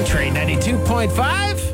Trade 92.5.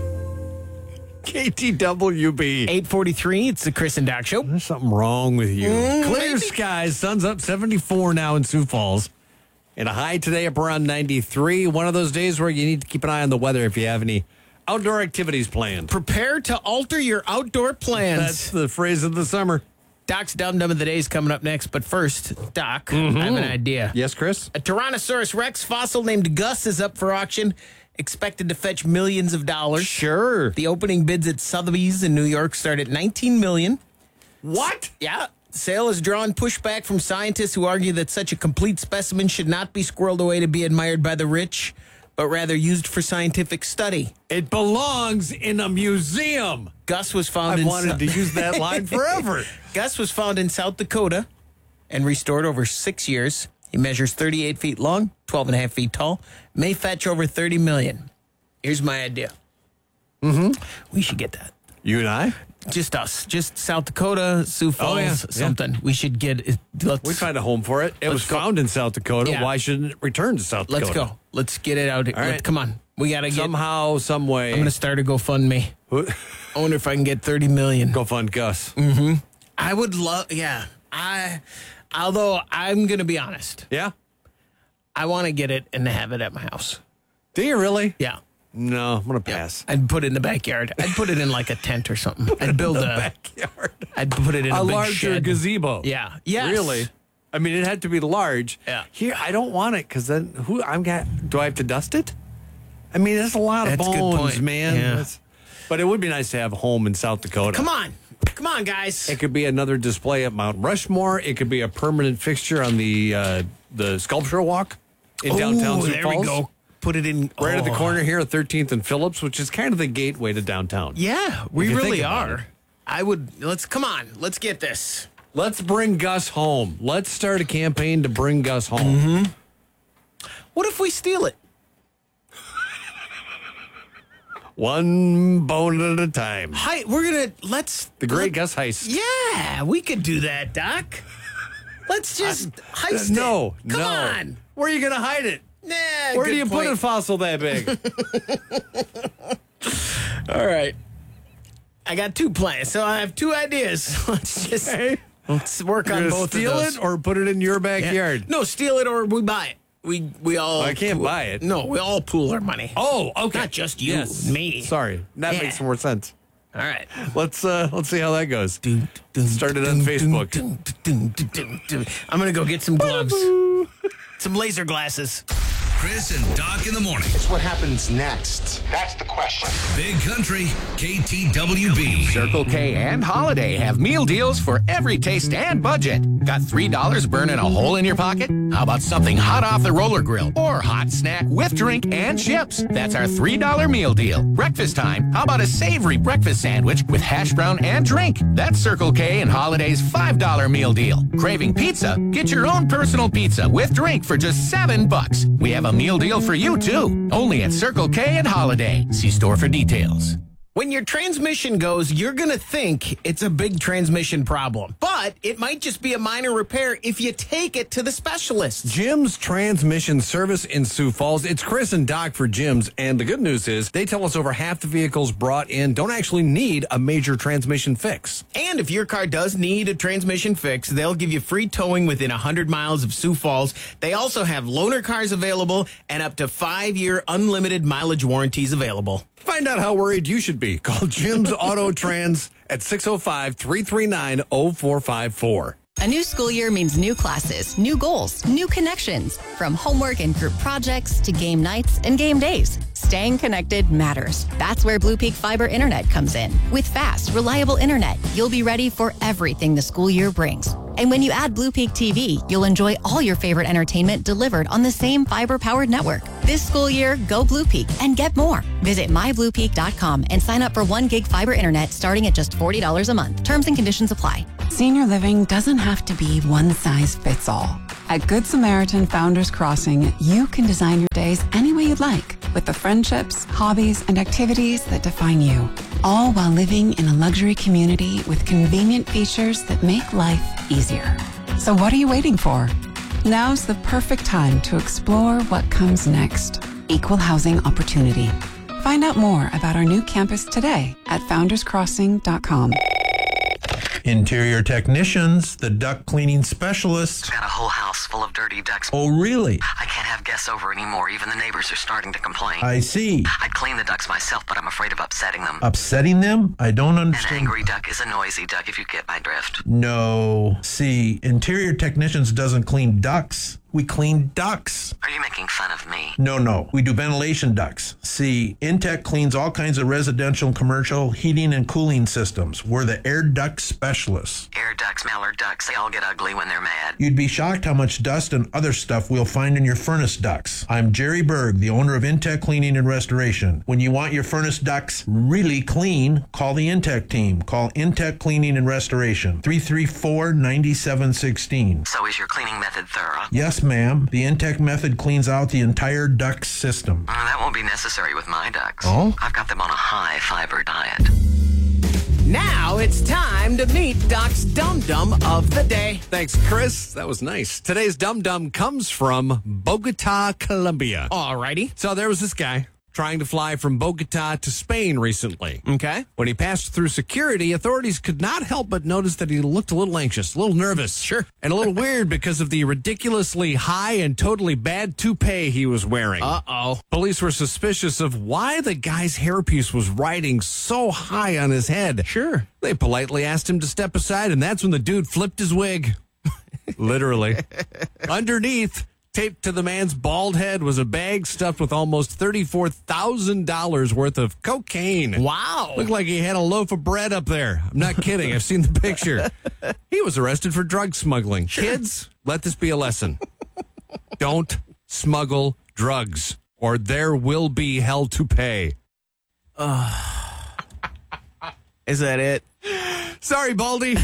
KTWB. 8:43. It's the Chris and Doc Show. There's something wrong with you. Clear skies. Sun's up 74 now in Sioux Falls. And a high today up around 93. One of those days where you need to keep an eye on the weather if you have any outdoor activities planned. Prepare to alter your outdoor plans. That's the phrase of the summer. Doc's Dum Dum of the Day is coming up next. But first, Doc, I have an idea. Yes, Chris? A Tyrannosaurus Rex fossil named Gus is up for auction, expected to fetch millions of dollars. Sure. The opening bids at Sotheby's in New York start at $19 million. What? Yeah. Sale has drawn pushback from scientists who argue that such a complete specimen should not be squirreled away to be admired by the rich, but rather used for scientific study. It belongs in a museum. Gus was found I've wanted to use that line forever. Gus was found in South Dakota and restored over 6 years. He measures 38 feet long, 12 and a half feet tall, may fetch over $30 million. Here's my idea. We should get that. You and I? Just us. Just South Dakota, Sioux Falls, something. We should get it. We find a home for it. It was found in South Dakota. Yeah. Why shouldn't it return to South Dakota? Let's go. Let's get it out. All right. Come on. We got to get... Somehow, some way. I'm going to start a GoFundMe. I wonder if I can get $30 million. Go fund Gus. I would love... Yeah. Although, I'm going to be honest. Yeah? I want to get it and have it at my house. Do you really? Yeah. No, I'm going to pass. I'd put it in the backyard. I'd put it in like a tent or something. I'd build backyard. I'd put it in a big larger shed. gazebo. Yeah. Yes. Really? I mean, it had to be large. Yeah. Here, I don't want it because then do I have to dust it? I mean, that's a lot of That's a good bones, point. man. Yeah. But it would be nice to have a home in South Dakota. Come on, guys. It could be another display at Mount Rushmore. It could be a permanent fixture on the sculptural walk in downtown Sioux there Falls. we go. Put it in Right at the corner here at 13th and Phillips, which is kind of the gateway to downtown. Yeah, we If you really think about are. it. Let's get this. Let's bring Gus home. Let's start a campaign to bring Gus home. What if we steal it? One bone at a time. Let's... The Great Gus Heist. Yeah, we could do that, Doc. Let's just heist it. No. Come on. Where are you going to hide it? Nah, Where good do you point. put a fossil that big? All right. I got two plans, so I have two ideas. Let's work on both of Steal those. it or put it in your backyard? No, steal it or we buy it. We all... I can't buy it. No, we all pool our money. Oh, okay. Not just you, Yes. me. Sorry. That makes more sense. All right. Let's see how that goes. Start it on Facebook. I'm going to go get some gloves. Some laser glasses. Chris and Doc in the morning. It's what happens next. That's the question. Big Country, KTWB. Circle K and Holiday have meal deals for every taste and budget. Got $3 burning a hole in your pocket? How about something hot off the roller grill or hot snack with drink and chips? That's our $3 meal deal. Breakfast time. How about a savory breakfast sandwich with hash brown and drink? That's Circle K and Holiday's $5 meal deal. Craving pizza? Get your own personal pizza with drink for just $7. We have a meal deal for you too. Only at Circle K and Holiday. See store for details. When your transmission goes, you're going to think it's a big transmission problem. But it might just be a minor repair if you take it to the specialist. Jim's Transmission Service in Sioux Falls. It's Chris and Doc for Jim's. And the good news is they tell us over half the vehicles brought in don't actually need a major transmission fix. And if your car does need a transmission fix, they'll give you free towing within 100 miles of Sioux Falls. They also have loaner cars available and up to 5-year unlimited mileage warranties available. Find out how worried you should be. Call Jim's Auto Trans at 605-339-0454. A new school year means new classes, new goals, new connections. From homework and group projects to game nights and game days. Staying connected matters. That's where Blue Peak Fiber Internet comes in. With fast, reliable internet, you'll be ready for everything the school year brings. And when you add Blue Peak TV, you'll enjoy all your favorite entertainment delivered on the same fiber-powered network. This school year, go Blue Peak and get more. Visit mybluepeak.com and sign up for 1 gig fiber internet starting at just $40 a month. Terms and conditions apply. Senior living doesn't have to be one size fits all. At Good Samaritan Founders Crossing, you can design your days any way you'd like with the friendships, hobbies, and activities that define you, all while living in a luxury community with convenient features that make life easier. So what are you waiting for? Now's the perfect time to explore what comes next. equal housing opportunity. Find out more about our new campus today at founderscrossing.com. Interior technicians, the duct cleaning specialists. Got a whole house full of dirty ducts. Oh, really? I can't have guests over anymore. Even the neighbors are starting to complain. I see. I'd clean the ducts myself, but I'm afraid of upsetting them. Upsetting them? I don't An understand. angry duck is a noisy duck, if you get my drift. No. See, interior technicians doesn't clean ducts. We clean ducts. Are you making fun of me? No. We do ventilation ducts. See, Intech cleans all kinds of residential and commercial heating and cooling systems. We're the air duct specialists. Air ducks, mallard ducks, they all get ugly when they're mad. You'd be shocked how much dust and other stuff we'll find in your furnace ducts. I'm Jerry Berg, the owner of Intech Cleaning and Restoration. When you want your furnace ducts really clean, call the Intech team. Call Intech Cleaning and Restoration, 334-9716. So is your cleaning method thorough? Yes, ma'am. The Intech method cleans out the entire duct system. That won't be necessary with my ducks. Oh? I've got them on a high fiber diet. Now it's time to meet Doc's Dum Dum of the Day. Thanks, Chris. That was nice. Today's Dum Dum comes from Bogota, Colombia. Alrighty. So there was this guy trying to fly from Bogota to Spain recently. Okay. When he passed through security, authorities could not help but notice that he looked a little anxious, a little nervous. Sure. And a little weird because of the ridiculously high and totally bad toupee he was wearing. Uh-oh. Police were suspicious of why the guy's hairpiece was riding so high on his head. Sure. They politely asked him to step aside, and that's when the dude flipped his wig. Literally. Underneath, taped to the man's bald head, was a bag stuffed with almost $34,000 worth of cocaine. Wow. Looked like he had a loaf of bread up there. I'm not kidding. I've seen the picture. He was arrested for drug smuggling. Sure. Kids, let this be a lesson. Don't smuggle drugs, or there will be hell to pay. Is that it? Sorry, Baldy.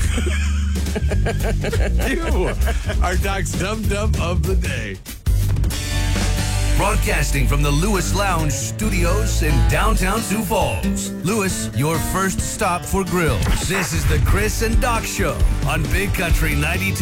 You are Doc's Dum Dum of the Day. Broadcasting from the Lewis Lounge Studios in downtown Sioux Falls. Lewis, your first stop for grills. This is the Chris and Doc Show on Big Country 92.